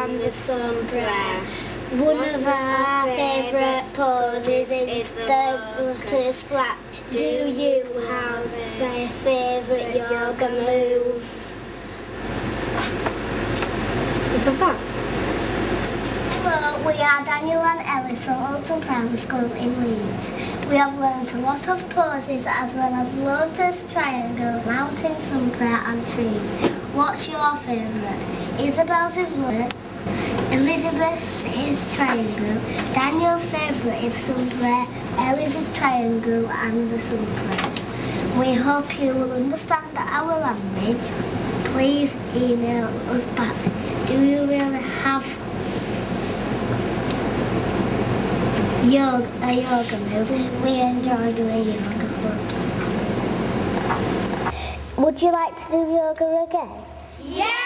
and the sun prayer. One of our favourite poses is the lotus flap. Do you have a favourite yoga move? You can start. Hello, we are Daniel and Ellie from Alton Primary School in Leeds. We have learnt a lot of poses as well as lotus, triangle, mountain, sun prayer and trees. What's your favourite? Isabel's is lotus, Elizabeth's is triangle, Daniel's favourite is sun prayer, Ellie's is triangle and the sun prayer. We hope you will understand our language. Please email us back. Do you really have a yoga move? We enjoy doing yoga club. Would you like to do yoga again? Yeah!